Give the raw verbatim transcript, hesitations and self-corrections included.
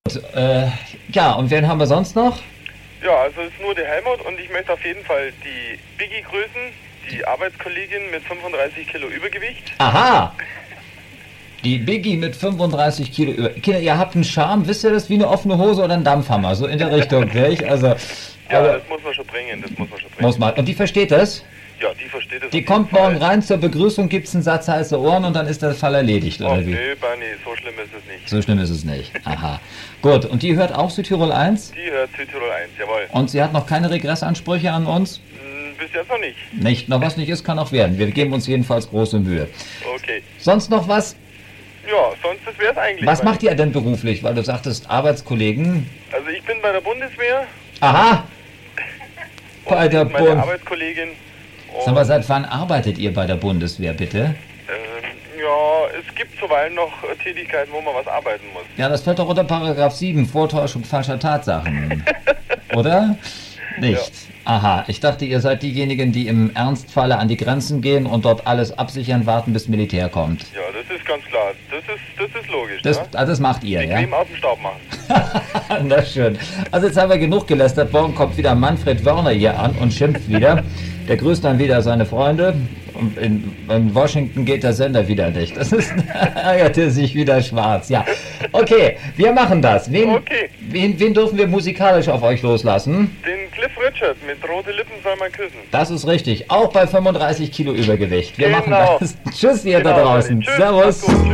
Äh, ja, und wen haben wir sonst noch? Ja, also es ist nur der Helmut und ich möchte auf jeden Fall die Biggie grüßen, die Arbeitskollegin mit fünfunddreißig Kilo Übergewicht. Aha! Die Biggie mit fünfunddreißig Kilo über. Kinder, ihr habt einen Charme, wisst ihr das, wie eine offene Hose oder ein Dampfhammer? So in der Richtung, nicht? Also, Ja, aber das muss man schon bringen, das muss man schon bringen. muss man. Und die versteht das? Ja, die versteht es. Die auf kommt jeden Fall. morgen rein zur Begrüßung, gibt's einen Satz heiße Ohren und dann ist der Fall erledigt, Oh, oder wie? nö, Bernie, so schlimm ist es nicht. So schlimm ist es nicht. Aha. Gut, und die hört auch Südtirol eins? Die hört Südtirol eins, jawohl. Und sie hat noch keine Regressansprüche an uns? Hm, bis jetzt noch nicht. Nicht. Noch was nicht ist, kann auch werden. Wir geben uns jedenfalls große Mühe. Okay. Sonst noch was? Ja, sonst das wäre es eigentlich. Was Bernie. macht ihr denn beruflich? Weil du sagtest Arbeitskollegen. Also ich bin bei der Bundeswehr. Aha! Und Bei der meine Bund- Arbeitskollegin. Und, Sag mal, seit wann arbeitet ihr bei der Bundeswehr, bitte? ähm, ja, es gibt zuweilen noch äh, Tätigkeiten, wo man was arbeiten muss. Ja, das fällt doch unter Paragraph sieben, Vortäuschung falscher Tatsachen. Oder? Nicht. Aha, ich dachte, ihr seid diejenigen, die im Ernstfalle an die Grenzen gehen und dort alles absichern, warten, bis Militär kommt. Ja, das ist ganz klar. Das ist, das ist logisch. Das, ne? ah, das macht ihr, ja? Bequem aus dem Staub machen. Na schön. Also jetzt haben wir genug gelästert. Morgen kommt wieder Manfred Wörner hier an und schimpft wieder. Der grüßt dann wieder seine Freunde. Und in, in Washington geht der Sender wieder nicht. Das ist, ärgert er sich wieder schwarz. Ja. Okay, wir machen das. Wen, Okay. wen, wen dürfen wir musikalisch auf euch loslassen? Den Cliff Richard mit rote Lippen soll man küssen. Das ist richtig. Auch bei fünfunddreißig Kilo Übergewicht. Wir machen Genau. das. Tschüss, ihr da Genau, draußen. Tschüss, Servus. macht's gut.